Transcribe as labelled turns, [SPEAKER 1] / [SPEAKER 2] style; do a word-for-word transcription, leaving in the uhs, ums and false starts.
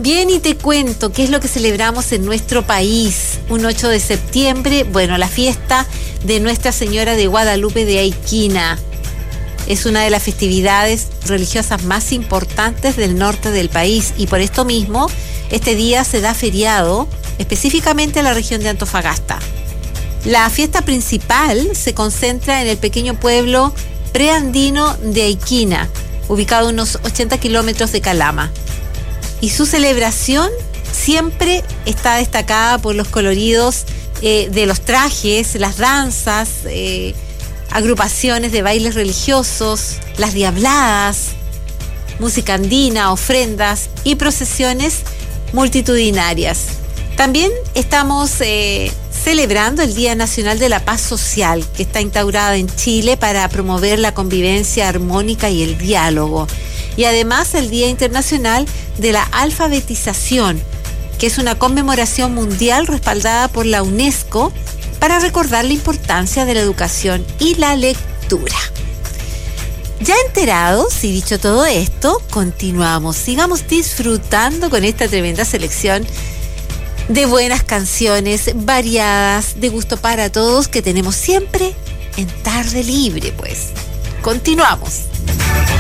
[SPEAKER 1] Bien, y te cuento qué es lo que celebramos en nuestro país. Un ocho de septiembre, bueno, la fiesta de Nuestra Señora de Guadalupe de Aiquina. Es una de las festividades religiosas más importantes del norte del país y por esto mismo, este día se da feriado específicamente en la región de Antofagasta. La fiesta principal se concentra en el pequeño pueblo preandino de Aiquina, ubicado a unos ochenta kilómetros de Calama. Y su celebración siempre está destacada por los coloridos eh, de los trajes, las danzas, eh, agrupaciones de bailes religiosos, las diabladas, música andina, ofrendas y procesiones multitudinarias. También estamos eh, celebrando el Día Nacional de la Paz Social, que está instaurado en Chile para promover la convivencia armónica y el diálogo. Y además el Día Internacional de la Alfabetización, que es una conmemoración mundial respaldada por la UNESCO para recordar la importancia de la educación y la lectura. Ya enterados y dicho todo esto, continuamos. Sigamos disfrutando con esta tremenda selección de buenas canciones variadas, de gusto para todos, que tenemos siempre en Tarde Libre, pues. Continuamos.